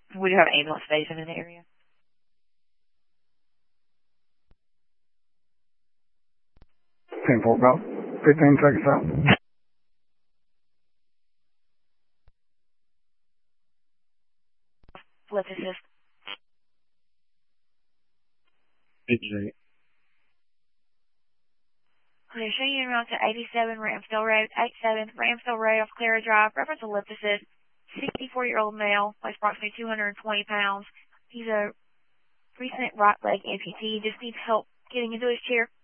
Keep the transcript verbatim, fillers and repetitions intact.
We do have an ambulance station in the area. ten four, about fifteen seconds out. Let's assist. eighty-eight. Okay, show you en route to eighty-seven Ramsdale Road, eighty-seven Ramsdale Road off Clara Drive, reference ellipsis, sixty-four-year-old male, weighs approximately two hundred twenty pounds. He's a recent right leg amputee, just needs help getting into his chair.